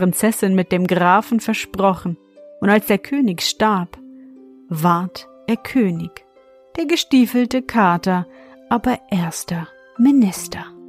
Prinzessin mit dem Grafen versprochen, und als der König starb, ward er König, der gestiefelte Kater aber erster Minister.